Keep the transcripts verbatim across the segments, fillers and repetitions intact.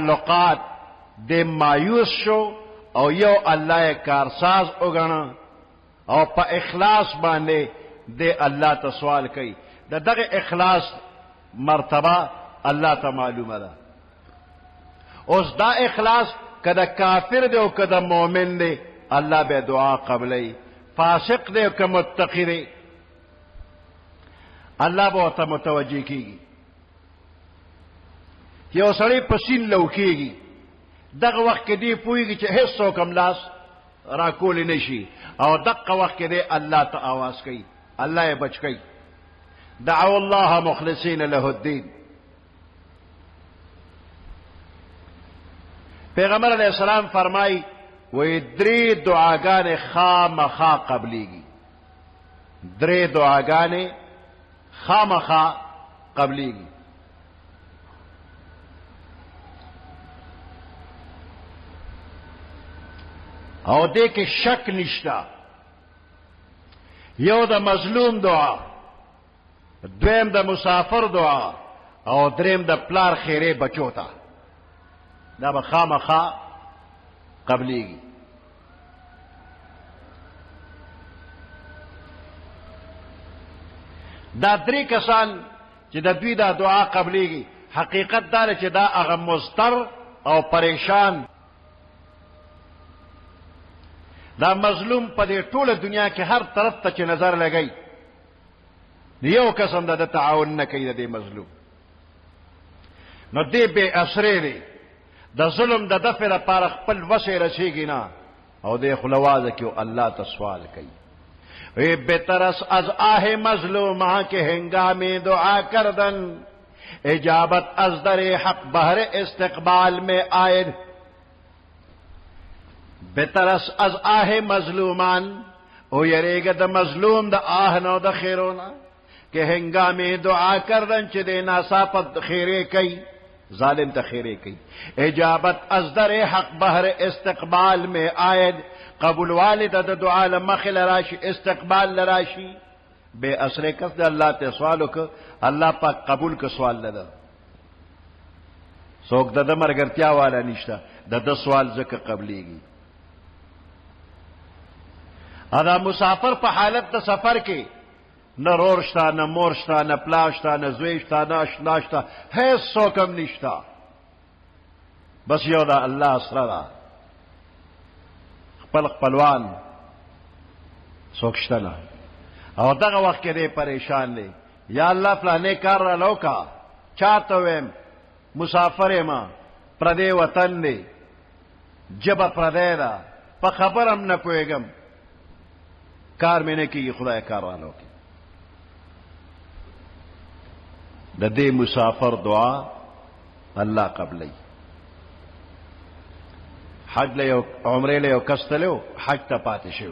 تعلقات د مایوس شو او یو الله کارساز وګڼه او په اخلاص باندې د الله ته سوال کوي. د دغه اخلاص مرتبه الله ته معلومه ده. اوس دا اخلاص کده کافر دی او کده مؤمن دی الله به دعا قبلای، فاسق دی او که متقی دی الله به ورته متوجه کیږي. یو سړی پسین لو کیږي دغه وخت کې دی پوهیږي چې هیڅ څوک هم لاس راکولی نشي او دغه وخت کې دی الله ته آواز کوي، الله یې بچ کوي. دعوا الله مخلصین له الدین. پیغمبر علیہ السلام فرمائی وی درې دعاګانې خامخا قبلیږي، درې دعاګانې خامخا قبلیږي. او دې کې شک نشتا. یو د مظلوم دعا، دویم د مسافر دعا او دریم د پلار خیره بچو ته، دا به خامخا قبلیږي. دا درې کسان چې د دوی دا دعا قبلیږي حقیقت دا چې دا هغه مضطر او پریشان، دا مظلوم په دې ټوله دنیا کې هر طرف ته چې نظر لګی یو قسم د تعاون نه کوي د دې مظلوم، نو دې بې اسرې دی د ظلم د دفع لپاره خپل وسع رسیږي نه او دې خلوازه کې الله ته سوال کوي. وی بترس از آه مظلومہ کے ہنگام دعا کردن اجابت از در حق بہر استقبال میں آئے. بترس از آه مظلومان او یریگا دا مظلوم دا آه نو دا خیرونا کہ ہنگام دعا کردن چھ دے ناساپت خیرے کئی ظالم تا خیرے کئی. اجابت از در حق بہر استقبال میں آئد قبول والد دا دعا لمخ لراشی استقبال لراشی. بے اثر کس دا اللہ تے سوالو که اللہ پاک قبول که سوال لدا سوک دا دا مرگرتیا والا نشتا دا دا سوال زکر قبلی گی. ادا مسافر پا حالت دا سفر کے نہ رورشتا نہ مورشتا نہ پلاشتا نہ زویشتا نہ اشناشتا ہے سوکم نشتا بس یو دا اللہ اسرا دا خپل خپلوان سوکشتا نا او دغه وقت کې دې پریشان دی یا الله فلانے کار را لوکا چاته ویم مسافر ما پردې وطن دی جبه پردې دا په خبرم نه پوهېږم کار مې نه کېږي خدای کار را لوکي. د دې مسافر دعا الله قبلی. حج له یو عمرې له یو کس تلو حج ته پاتې شو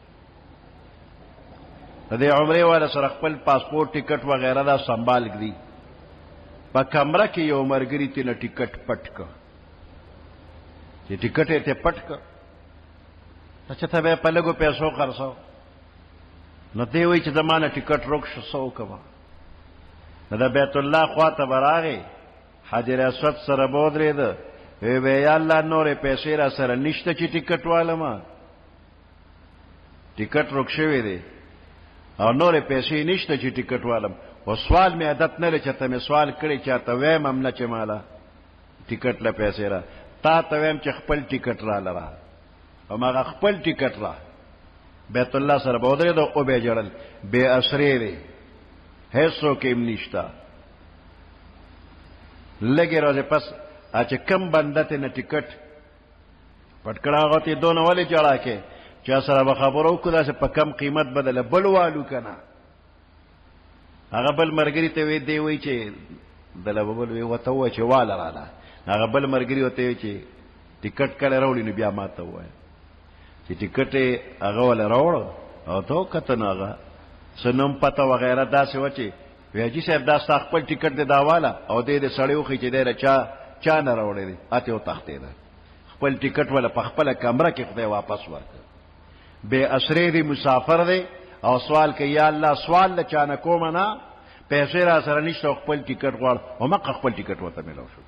د دې عمرې والا سره خپل پاسپورت ټیکټ وغیرہ دا سنبال کړي په کمره کې یو مرګري ته ټیکټ پټ کړ چې ټیکټ یې ته پټ کړ چې ته به په لګو پیسو خرڅو نو دی وی چې زمانه ټیکټ روک شو سو کما دا بیت الله خواته براغه حجر اسود سره بودرې ده وی وی یا الله نورې پیسې را سره نشته چې ټیکټ والما ټیکټ روک شوی دی او نورې پیسې نشته چې ټیکټ والم او سوال می عادت نه لري چې ته می سوال کړی چې ته ویم هم نه چې مالا ټیکټ له پیسې را تا ته ویم چې خپل ټیکټ را لرا او ما خپل ټیکټ را بیت الله سره بودرې ده او به جړل بے اسرې دی هیڅو کې نشتا لګي راځي پس چې کم بنده ته نه ټیکټ پټ کړه غوتی دون ولې جړا کې چې سره به خبرو کو دا په کم قیمت بدله بل والو کنه هغه بل مرګري ته وی دی وی چې دله بل وی وته و چې والا رااله هغه بل مرګري وته وی چې ټیکټ کله راوړي نو بیا ماته وای چې ټیکټ هغه ولا راوړ او ته کته نه هغه سنم پته وغیرہ دا څه وچی ویجی صاحب دا ستا خپل ټیکټ دی دا والا او دې دې سړیو خې چې دی چا چا نه راوړی دی اته او تختې ده خپل ټیکټ ولا په خپل کمره کې خدای واپس ورکړ. بے اسرې دی مسافر دی او سوال کوي یا الله سوال له چانه کوم نه پیسې را سره نشته خپل ټیکټ غواړ او ما خپل ټیکټ وته ملو شو